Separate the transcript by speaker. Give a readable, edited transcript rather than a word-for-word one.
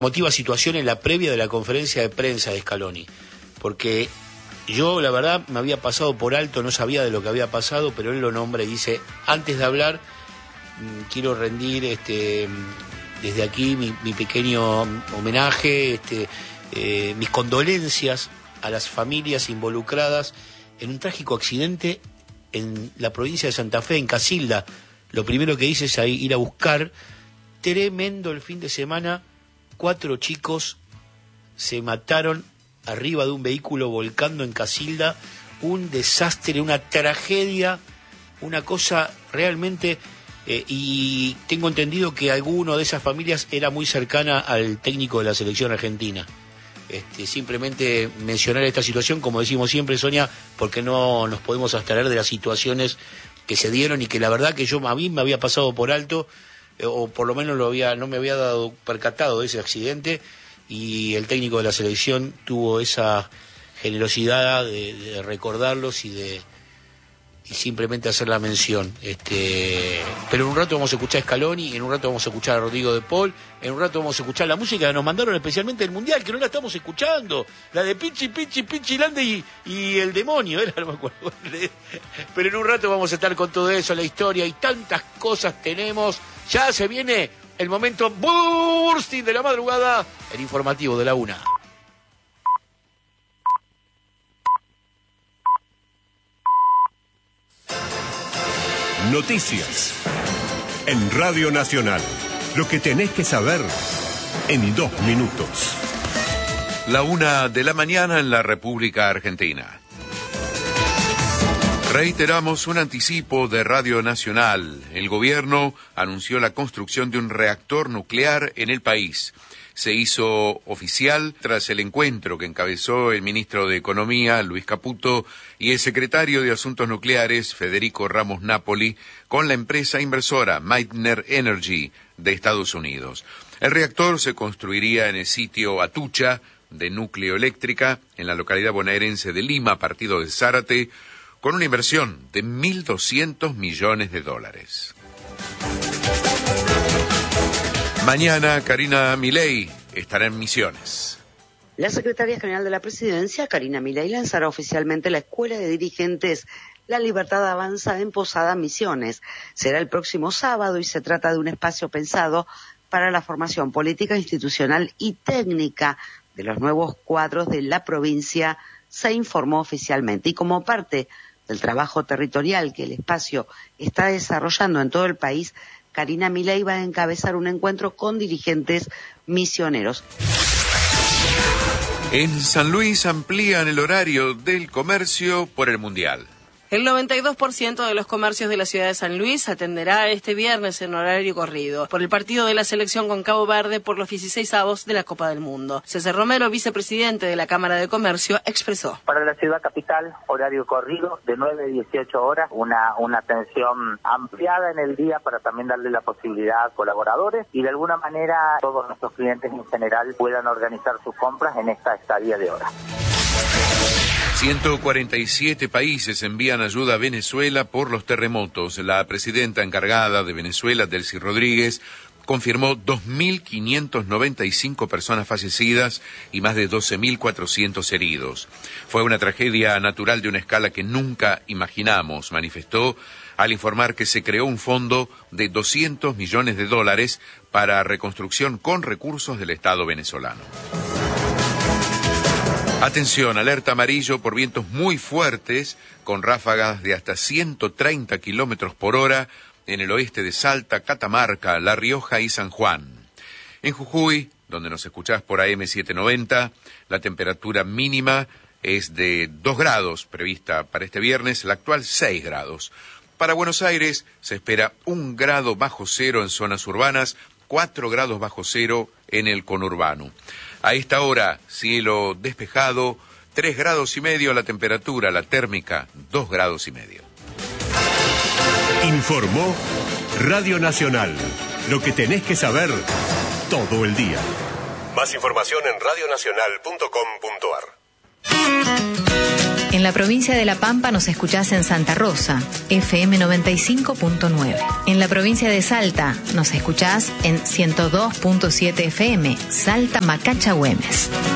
Speaker 1: Motiva situación en la previa de la conferencia de prensa de Scaloni, porque yo la verdad me había pasado por alto, no sabía de lo que había pasado, pero él lo nombra y dice, antes de hablar quiero rendir desde aquí mi pequeño homenaje, mis condolencias a las familias involucradas en un trágico accidente en la provincia de Santa Fe, en Casilda. Lo primero que dice es ir a buscar, tremendo el fin de semana. 4 chicos se mataron arriba de un vehículo volcando en Casilda, un desastre, una tragedia, una cosa realmente, y tengo entendido que alguno de esas familias era muy cercana al técnico de la selección argentina. Simplemente mencionar esta situación, como decimos siempre, Sonia, porque no nos podemos abstraer de las situaciones que se dieron y que la verdad que a mí me había pasado por alto, o por lo menos no me había dado percatado de ese accidente, y el técnico de la selección tuvo esa generosidad de recordarlos y simplemente hacer la mención. Pero en un rato vamos a escuchar a Scaloni, en un rato vamos a escuchar a Rodrigo de Paul, en un rato vamos a escuchar la música que nos mandaron especialmente del Mundial, que no la estamos escuchando, la de Pichi Lande y el demonio, no me acuerdo. Pero en un rato vamos a estar con todo eso, la historia y tantas cosas tenemos. Ya se viene el momento bursting de la madrugada, el informativo de la 1.
Speaker 2: Noticias en Radio Nacional. Lo que tenés que saber en 2 minutos.
Speaker 3: 1:00 a.m. en la República Argentina. Reiteramos un anticipo de Radio Nacional. El gobierno anunció la construcción de un reactor nuclear en el país. Se hizo oficial tras el encuentro que encabezó el ministro de Economía, Luis Caputo, y el secretario de Asuntos Nucleares, Federico Ramos Napoli, con la empresa inversora Meitner Energy de Estados Unidos. El reactor se construiría en el sitio Atucha de Núcleo Eléctrica, en la localidad bonaerense de Lima, partido de Zárate, con una inversión de $1.200 millones. Mañana Karina Milei estará en Misiones.
Speaker 4: La secretaria general de la Presidencia, Karina Milei, lanzará oficialmente la Escuela de Dirigentes La Libertad Avanza en Posada, Misiones. Será el próximo sábado y se trata de un espacio pensado para la formación política, institucional y técnica de los nuevos cuadros de la provincia, se informó oficialmente. Y como parte del trabajo territorial que el espacio está desarrollando en todo el país, Karina Milei va a encabezar un encuentro con dirigentes misioneros.
Speaker 3: En San Luis amplían el horario del comercio por el Mundial.
Speaker 5: El 92% de los comercios de la ciudad de San Luis atenderá este viernes en horario corrido por el partido de la selección con Cabo Verde por los 16avos de la Copa del Mundo. César Romero, vicepresidente de la Cámara de Comercio, expresó.
Speaker 6: Para la ciudad capital, horario corrido de 9 a 18 horas, una atención ampliada en el día para también darle la posibilidad a colaboradores y de alguna manera todos nuestros clientes en general puedan organizar sus compras en esta estadía de horas.
Speaker 3: 147 países envían ayuda a Venezuela por los terremotos. La presidenta encargada de Venezuela, Delcy Rodríguez, confirmó 2.595 personas fallecidas y más de 12.400 heridos. Fue una tragedia natural de una escala que nunca imaginamos, manifestó al informar que se creó un fondo de $200 millones para reconstrucción con recursos del Estado venezolano. Atención, alerta amarillo por vientos muy fuertes con ráfagas de hasta 130 kilómetros por hora en el oeste de Salta, Catamarca, La Rioja y San Juan. En Jujuy, donde nos escuchás por AM790, la temperatura mínima es de 2 grados prevista para este viernes, la actual 6 grados. Para Buenos Aires se espera 1 grado bajo cero en zonas urbanas, 4 grados bajo cero en el conurbano. A esta hora, cielo despejado, 3,5 grados la temperatura, la térmica, 2,5 grados.
Speaker 2: Informó Radio Nacional. Lo que tenés que saber todo el día. Más información en radionacional.com.ar.
Speaker 7: En la provincia de La Pampa nos escuchás en Santa Rosa, FM 95.9. En la provincia de Salta nos escuchás en 102.7 FM, Salta Macacha Güemes.